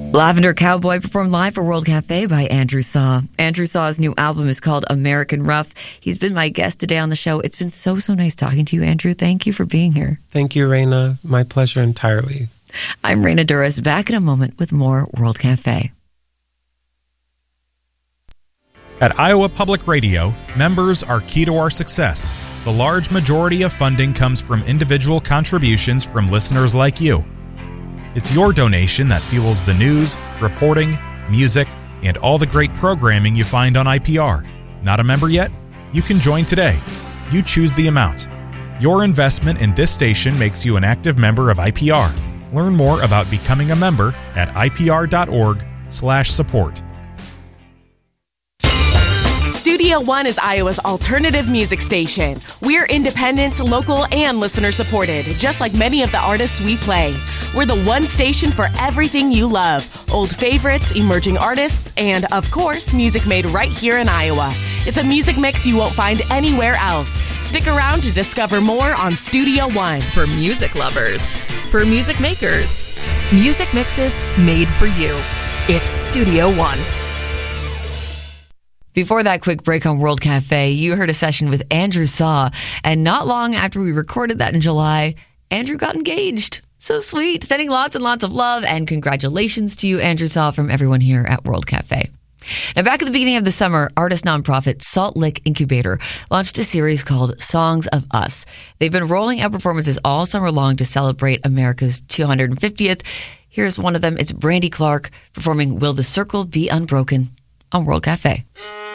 Lavender Cowboy performed live for World Cafe by Andrew Saw. Andrew Saw's new album is called American Rough. He's been my guest today on the show. It's been so nice talking to you, Andrew. Thank you for being here. Thank you, Raina. My pleasure entirely. I'm Raina Duras, back in a moment with more World Cafe. At Iowa Public Radio, members are key to our success. The large majority of funding comes from individual contributions from listeners like you. It's your donation that fuels the news, reporting, music, and all the great programming you find on IPR. Not a member yet? You can join today. You choose the amount. Your investment in this station makes you an active member of IPR. Learn more about becoming a member at ipr.org/support. Studio One is Iowa's alternative music station. We're independent, local, and listener-supported, just like many of the artists we play. We're the one station for everything you love. Old favorites, emerging artists, and, of course, music made right here in Iowa. It's a music mix you won't find anywhere else. Stick around to discover more on Studio One. For music lovers, for music makers, music mixes made for you. It's Studio One. Before that quick break on World Cafe, you heard a session with Andrew Saw. And not long after we recorded that in July, Andrew got engaged. So sweet. Sending lots and lots of love and congratulations to you, Andrew Saw, from everyone here at World Cafe. Now, back at the beginning of the summer, artist nonprofit Salt Lick Incubator launched a series called Songs of Us. They've been rolling out performances all summer long to celebrate America's 250th. Here's one of them. It's Brandy Clark performing Will the Circle Be Unbroken on World Cafe.